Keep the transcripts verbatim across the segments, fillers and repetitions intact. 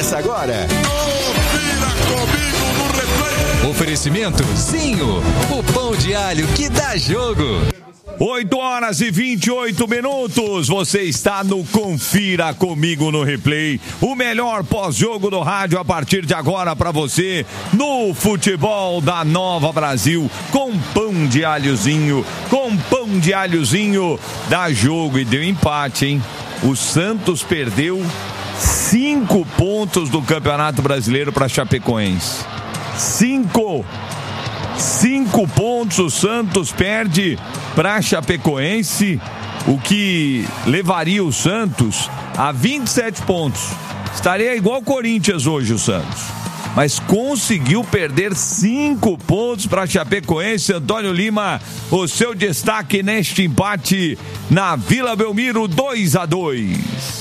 Começa agora. Confira comigo no replay. Oferecimento Zinho, o pão de alho que dá jogo. oito horas e vinte e oito minutos, você está no Confira Comigo no Replay, o melhor pós-jogo do rádio a partir de agora para você, no futebol da Nova Brasil, com pão de alhozinho, com pão de alhozinho, dá jogo e deu empate, hein? O Santos perdeu cinco pontos do Campeonato Brasileiro para Chapecoense. Cinco! Cinco pontos o Santos perde para Chapecoense, o que levaria o Santos a vinte e sete pontos. Estaria igual o Corinthians hoje, o Santos. Mas conseguiu perder cinco pontos para Chapecoense. Antônio Lima, o seu destaque neste empate na Vila Belmiro, dois a dois.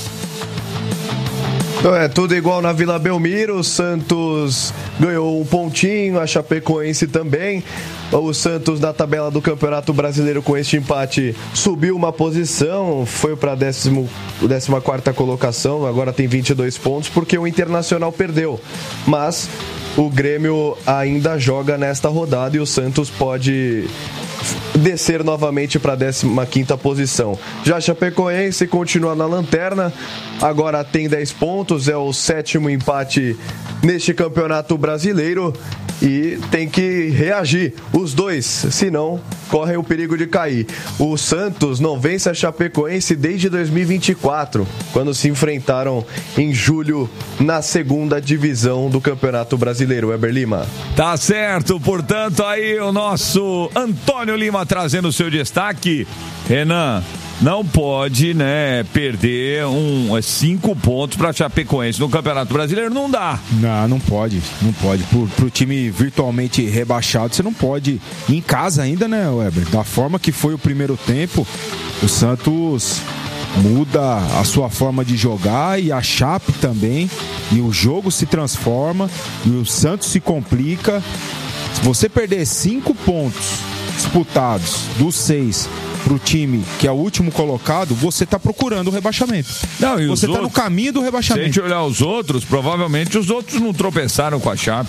Então é tudo igual na Vila Belmiro. O Santos ganhou um pontinho, a Chapecoense também. O Santos, na tabela do Campeonato Brasileiro, com este empate, subiu uma posição, foi para a décima quarta colocação, agora tem vinte e dois pontos, porque o Internacional perdeu. Mas o Grêmio ainda joga nesta rodada e o Santos pode descer novamente para a décima quinta posição. Já a Chapecoense continua na lanterna, agora tem dez pontos, é o sétimo empate neste Campeonato Brasileiro e tem que reagir os dois, senão correm o perigo de cair. O Santos não vence a Chapecoense desde dois mil e vinte e quatro, quando se enfrentaram em julho na segunda divisão do Campeonato Brasileiro. Weber Lima. Tá certo, portanto aí o nosso Antônio Lima trazendo o seu destaque. Renan, não pode, né, perder um, cinco pontos para Chapecoense no Campeonato Brasileiro, não dá. Não, não pode, não pode. Pro, pro time virtualmente rebaixado, você não pode ir em casa ainda, né, Weber? Da forma que foi o primeiro tempo, o Santos muda a sua forma de jogar e a Chape também, e o jogo se transforma e o Santos se complica. Se você perder cinco pontos disputados dos seis pro time que é o último colocado, você tá procurando o rebaixamento. Não, e você os tá outros, no caminho do rebaixamento. Se a gente olhar os outros, provavelmente os outros não tropeçaram com a Chape.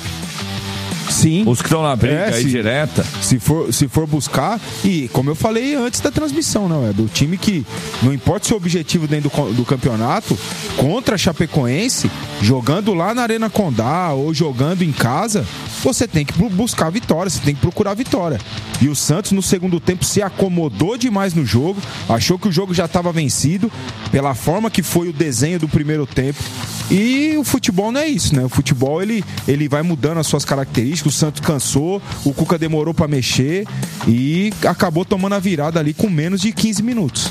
Sim. Os que estão na briga é, aí se, direta. Se for, se for buscar, e como eu falei antes da transmissão, não é? Do time que, não importa o seu objetivo dentro do, do campeonato, contra a Chapecoense, jogando lá na Arena Condá ou jogando em casa, você tem que buscar a vitória, você tem que procurar a vitória. E o Santos no segundo tempo se acomodou demais no jogo, achou que o jogo já estava vencido, pela forma que foi o desenho do primeiro tempo. E o futebol não é isso, né? O futebol ele, ele vai mudando as suas características. O Santos cansou, o Cuca demorou para mexer e acabou tomando a virada ali com menos de quinze minutos.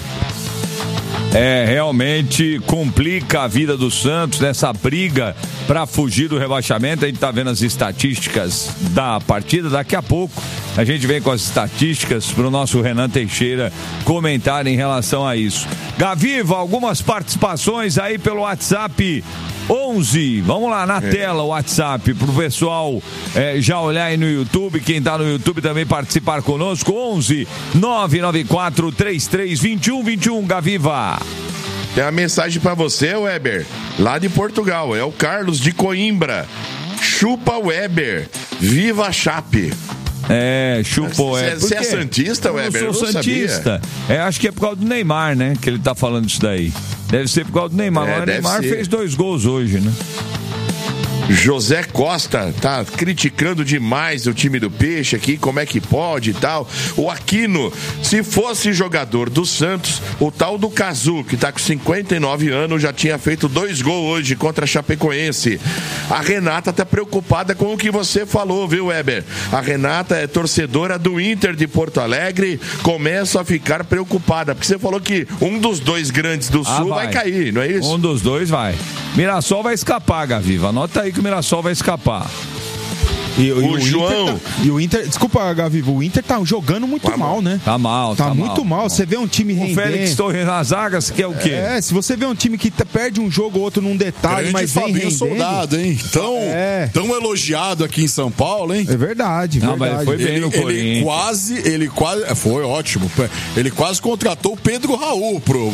É, realmente complica a vida do Santos nessa briga para fugir do rebaixamento. A gente tá vendo as estatísticas da partida. Daqui a pouco a gente vem com as estatísticas para o nosso Renan Teixeira comentar em relação a isso. Gaviva, algumas participações aí pelo WhatsApp onze, vamos lá na é. tela o WhatsApp pro pessoal é, já olhar aí no YouTube, quem tá no YouTube também participar conosco. Onze nove nove quatro três três dois um dois um. Gaviva, tem uma mensagem pra você, Weber, lá de Portugal, é o Carlos de Coimbra. Chupa Weber, viva a Chape. É, chupou. É, você é santista, Weber? Eu sou eu não santista. É, acho que é por causa do Neymar, né? Que ele tá falando isso daí. Deve ser por causa do Neymar. É, o Neymar ser. fez dois gols hoje, né? José Costa tá criticando demais o time do Peixe aqui, como é que pode e tal. O Aquino, se fosse jogador do Santos, o tal do Cazu, que tá com cinquenta e nove anos, já tinha feito dois gols hoje contra a Chapecoense. A Renata tá preocupada com o que você falou, viu, Weber? A Renata é torcedora do Inter de Porto Alegre, começa a ficar preocupada, porque você falou que um dos dois grandes do Sul ah, vai. vai cair, não é isso? Um dos dois vai. Mirassol vai escapar, Gaviva. Anota aí que o Mirassol vai escapar. E, o, e o João. Inter tá, e o Inter, desculpa, Gaviva, o Inter tá jogando muito tá mal, né? Tá mal, tá, tá muito mal. mal. Você vê um time rendendo. O Félix Torres nas zagas, que é o quê? É, se você vê um time que perde um jogo ou outro num detalhe, grande mas vem rendendo. Soldado, hein? Tão, é. tão elogiado aqui em São Paulo, hein? É verdade, Não, verdade. Mas foi bem ele, no Corinthians. Ele quase, ele quase, foi ótimo. Ele quase contratou o Pedro Raul pro